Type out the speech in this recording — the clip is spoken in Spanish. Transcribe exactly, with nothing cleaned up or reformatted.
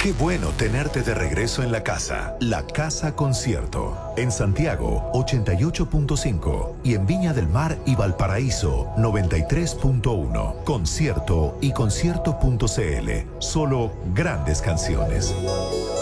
Qué bueno tenerte de regreso en la casa. La Casa Concierto. En Santiago, ochenta y ocho punto cinco. Y en Viña del Mar y Valparaíso, noventa y tres punto uno. Concierto y concierto punto cl. Solo grandes canciones.